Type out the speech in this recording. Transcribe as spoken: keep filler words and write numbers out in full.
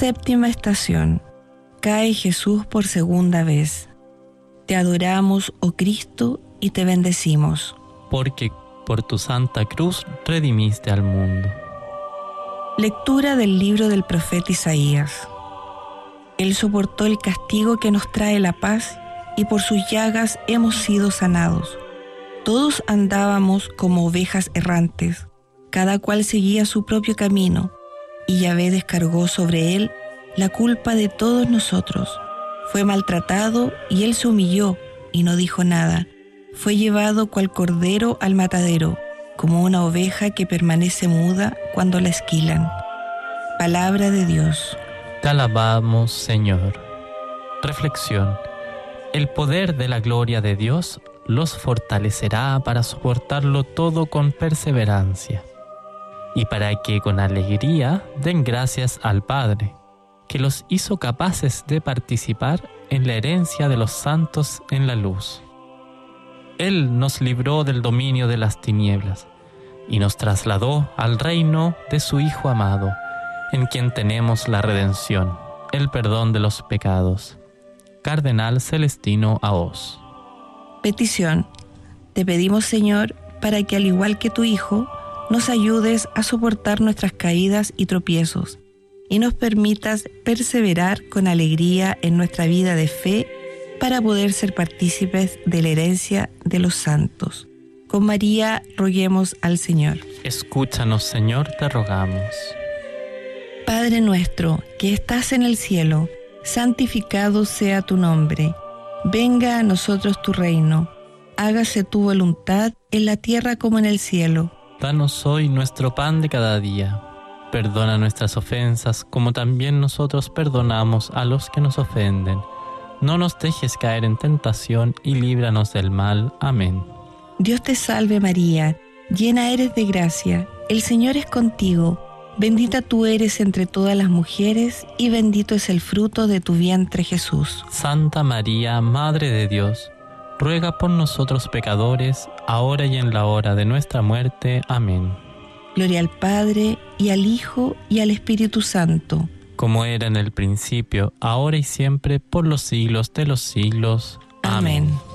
Séptima estación. Cae Jesús por segunda vez. Te adoramos, oh Cristo, y te bendecimos. Porque por tu santa cruz redimiste al mundo. Lectura del libro del profeta Isaías. Él soportó el castigo que nos trae la paz, y por sus llagas hemos sido sanados. Todos andábamos como ovejas errantes, cada cual seguía su propio camino, y Yahvé descargó sobre él la culpa de todos nosotros. Fue maltratado y él se humilló y no dijo nada. Fue llevado cual cordero al matadero, como una oveja que permanece muda cuando la esquilan. Palabra de Dios. Te alabamos, Señor. Reflexión. El poder de la gloria de Dios los fortalecerá para soportarlo todo con perseverancia, y para que con alegría den gracias al Padre, que los hizo capaces de participar en la herencia de los santos en la luz. Él nos libró del dominio de las tinieblas y nos trasladó al reino de su Hijo amado, en quien tenemos la redención, el perdón de los pecados. Cardenal Celestino Aoz. Petición. Te pedimos, Señor, para que al igual que tu Hijo, nos ayudes a soportar nuestras caídas y tropiezos, y nos permitas perseverar con alegría en nuestra vida de fe para poder ser partícipes de la herencia de los santos. Con María roguemos al Señor. Escúchanos, Señor, te rogamos. Padre nuestro, que estás en el cielo, santificado sea tu nombre. Venga a nosotros tu reino. Hágase tu voluntad en la tierra como en el cielo. Danos hoy nuestro pan de cada día. Perdona nuestras ofensas, como también nosotros perdonamos a los que nos ofenden. No nos dejes caer en tentación y líbranos del mal. Amén. Dios te salve María, llena eres de gracia, el Señor es contigo. Bendita tú eres entre todas las mujeres, y bendito es el fruto de tu vientre Jesús. Santa María, Madre de Dios, ruega por nosotros pecadores, ahora y en la hora de nuestra muerte. Amén. Gloria al Padre, y al Hijo, y al Espíritu Santo. Como era en el principio, ahora y siempre, por los siglos de los siglos. Amén. Amén.